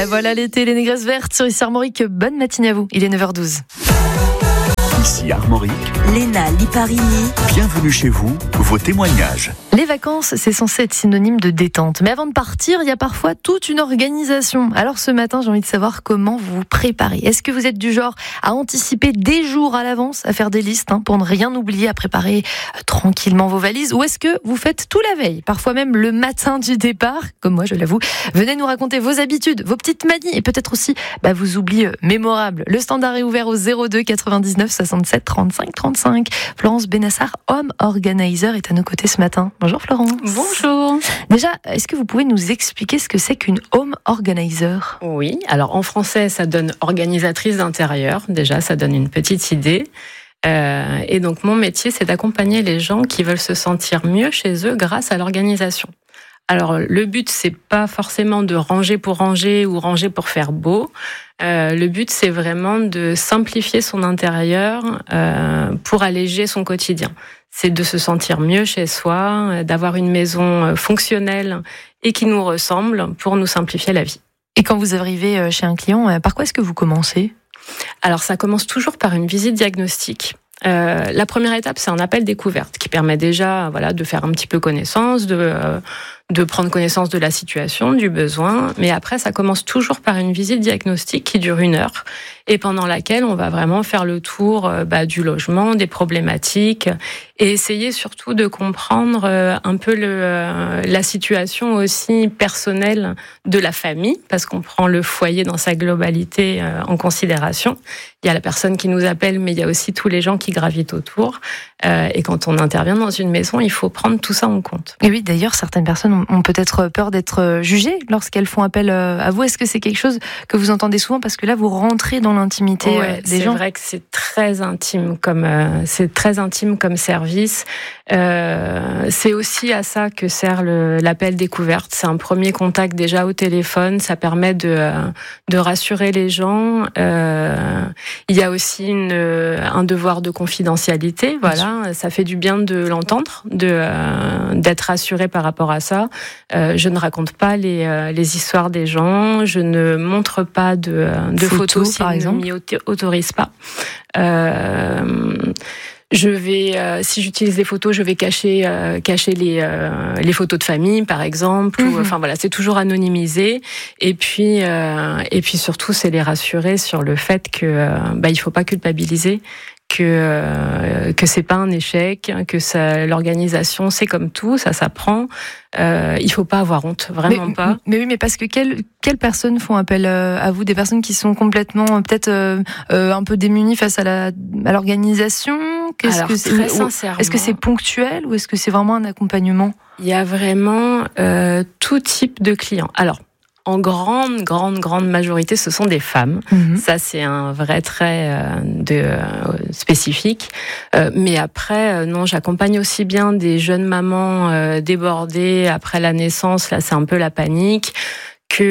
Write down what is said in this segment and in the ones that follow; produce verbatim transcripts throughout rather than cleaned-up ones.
Ben voilà l'été, les négresses vertes sur ici Armorique. Bonne matinée à vous, il est neuf heures douze. Ici Armorique, Léna Liparini. Bienvenue chez vous, vos témoignages. Les vacances, c'est censé être synonyme de détente. Mais avant de partir, il y a parfois toute une organisation. Alors ce matin, j'ai envie de savoir comment vous vous préparez. Est-ce que vous êtes du genre à anticiper des jours à l'avance, à faire des listes hein, pour ne rien oublier, à préparer euh, tranquillement vos valises? Ou est-ce que vous faites tout la veille, parfois même le matin du départ, comme moi je l'avoue? Venez nous raconter vos habitudes, vos petites manies et peut-être aussi bah, vos oublis euh, mémorables. Le standard est ouvert au zéro deux quatre-vingt-dix-neuf soixante-sept trente-cinq trente-cinq. Florence Benassar, home organizer, est à nos côtés ce matin. Bonjour Florence. Bonjour. Déjà, est-ce que vous pouvez nous expliquer ce que c'est qu'une home organizer? Oui, alors en français, ça donne organisatrice d'intérieur. Déjà, ça donne une petite idée. Euh, et donc, mon métier, c'est d'accompagner les gens qui veulent se sentir mieux chez eux grâce à l'organisation. Alors, le but, c'est pas forcément de ranger pour ranger ou ranger pour faire beau. Euh, le but, c'est vraiment de simplifier son intérieur euh, pour alléger son quotidien. C'est de se sentir mieux chez soi, d'avoir une maison fonctionnelle et qui nous ressemble pour nous simplifier la vie. Et quand vous arrivez chez un client, par quoi est-ce que vous commencez? Alors, ça commence toujours par une visite diagnostique. Euh, la première étape, c'est un appel découverte qui permet déjà, voilà, de faire un petit peu connaissance, de euh, de prendre connaissance de la situation, du besoin. Mais après, ça commence toujours par une visite diagnostique qui dure une heure et pendant laquelle on va vraiment faire le tour euh, bah, du logement, des problématiques et essayer surtout de comprendre euh, un peu le euh, la situation aussi personnelle de la famille, parce qu'on prend le foyer dans sa globalité euh, en considération. Il y a la personne qui nous appelle, mais il y a aussi tous les gens qui gravitent autour. Euh, et quand on intervient dans une maison, il faut prendre tout ça en compte. Et oui, d'ailleurs, certaines personnes ont, ont peut-être peur d'être jugées lorsqu'elles font appel à vous. Est-ce que c'est quelque chose que vous entendez souvent? Parce que là, vous rentrez dans l'intimité ouais, des gens. C'est vrai que c'est très intime comme euh, c'est très intime comme service. Euh, c'est aussi à ça que sert le, l'appel découverte. C'est un premier contact déjà au téléphone. Ça permet de euh, de rassurer les gens. Euh, Il y a aussi une, un devoir de confidentialité, voilà. Ça fait du bien de l'entendre, de euh, d'être rassuré par rapport à ça. Euh, je ne raconte pas les euh, les histoires des gens, je ne montre pas de de photos, photos par exemple. S'ils ne m'y autorisent pas. Euh, Je vais, euh, si j'utilise des photos, je vais cacher, euh, cacher les euh, les photos de famille, par exemple. Mmh. Ou, enfin voilà, c'est toujours anonymisé. Et puis, euh, et puis surtout, c'est les rassurer sur le fait que, euh, bah, il faut pas culpabiliser, que euh, que c'est pas un échec, que ça, l'organisation, c'est comme tout, ça s'apprend. Euh, il faut pas avoir honte, vraiment mais, pas. Mais oui, mais parce que quelles quelles personnes font appel à vous? Des personnes qui sont complètement peut-être euh, euh, un peu démunies face à la à l'organisation. Qu'est-ce Alors, que c'est, très sincèrement, est-ce que c'est ponctuel ou est-ce que c'est vraiment un accompagnement? Il y a vraiment euh, tout type de clients. Alors, en grande, grande, grande majorité, ce sont des femmes. Mmh. Ça, c'est un vrai trait euh, de, euh, spécifique. Euh, mais après, euh, non, j'accompagne aussi bien des jeunes mamans euh, débordées après la naissance. Là, c'est un peu la panique. Que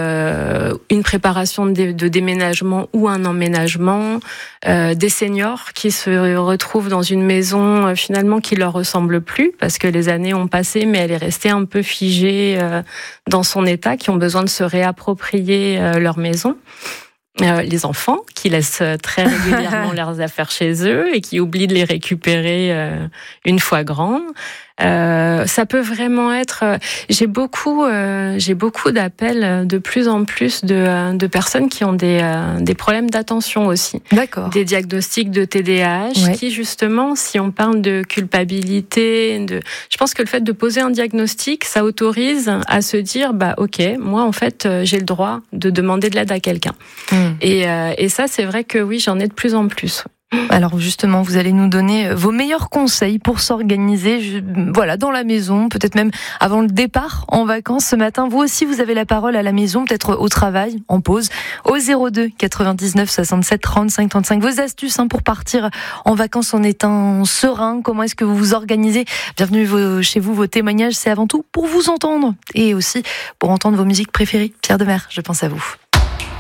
euh, une préparation de, de déménagement ou un emménagement, euh, des seniors qui se retrouvent dans une maison euh, finalement qui leur ressemble plus parce que les années ont passé, mais elle est restée un peu figée euh, dans son état, qui ont besoin de se réapproprier euh, leur maison. Euh, les enfants qui laissent très régulièrement leurs affaires chez eux et qui oublient de les récupérer euh, une fois grands. Euh, ça peut vraiment être. Euh, j'ai beaucoup, euh, j'ai beaucoup d'appels de plus en plus de, de personnes qui ont des, euh, des problèmes d'attention aussi. D'accord. Des diagnostics de T D A H, ouais. Qui justement, si on parle de culpabilité, de, je pense que le fait de poser un diagnostic, ça autorise à se dire, bah ok, moi en fait, j'ai le droit de demander de l'aide à quelqu'un. Mmh. Et, euh, et ça, c'est vrai que oui, j'en ai de plus en plus. Alors justement, vous allez nous donner vos meilleurs conseils pour s'organiser, voilà, dans la maison, peut-être même avant le départ en vacances ce matin. Vous aussi, vous avez la parole à la maison, peut-être au travail, en pause, au zéro deux quatre-vingt-dix-neuf soixante-sept trente-cinq trente-cinq. Vos astuces hein, pour partir en vacances en étant serein. Comment est-ce que vous vous organisez? Bienvenue vos, chez vous. Vos témoignages, c'est avant tout pour vous entendre et aussi pour entendre vos musiques préférées. Pierre Demers, je pense à vous.